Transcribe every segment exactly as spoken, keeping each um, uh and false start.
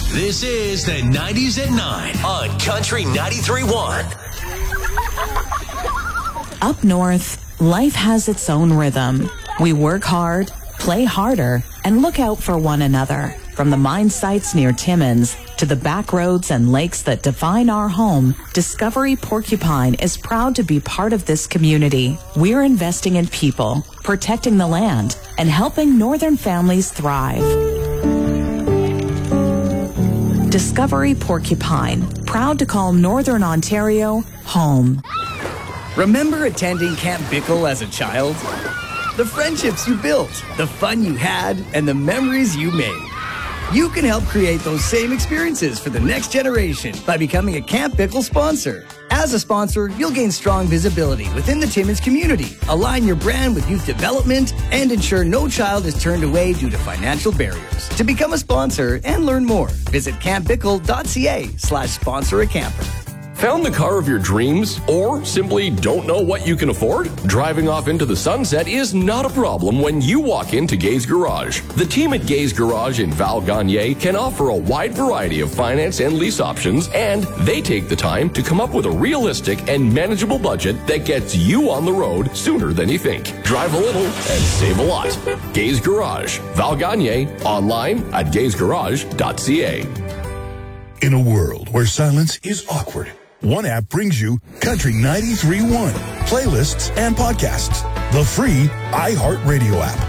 This is the nineties at nine on Country ninety-three point one. Up north, life has its own rhythm. We work hard, play harder, and look out for one another. From the mine sites near Timmins to the back roads and lakes that define our home, Discovery Porcupine is proud to be part of this community. We're investing in people, protecting the land, and helping northern families thrive. Discovery Porcupine, proud to call Northern Ontario home. Remember attending Camp Bickle as a child? The friendships you built, the fun you had, and the memories you made. You can help create those same experiences for the next generation by becoming a Camp Bickle sponsor. As a sponsor, you'll gain strong visibility within the Timmins community, align your brand with youth development, and ensure no child is turned away due to financial barriers. To become a sponsor and learn more, visit campbickle.ca slash sponsor a camper. Found the car of your dreams? Or simply don't know what you can afford? Driving off into the sunset is not a problem when you walk into Gaze Garage. The team at Gaze Garage in Val Gagne can offer a wide variety of finance and lease options, and they take the time to come up with a realistic and manageable budget that gets you on the road sooner than you think. Drive a little and save a lot. Gaze Garage, Val Gagne, online at gaze garage dot c a. In a world where silence is awkward, one app brings you Country ninety-three point one, playlists and podcasts. The free iHeartRadio app.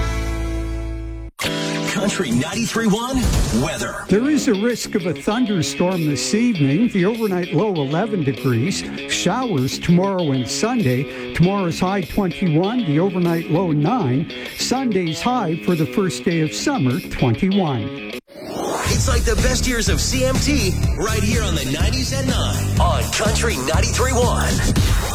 Country ninety-three point one weather. There is a risk of a thunderstorm this evening. The overnight low eleven degrees. Showers tomorrow and Sunday. Tomorrow's high twenty-one, the overnight low nine. Sunday's high for the first day of summer, twenty-one. It's like the best years of C M T right here on the nineties at nine on Country ninety-three point one.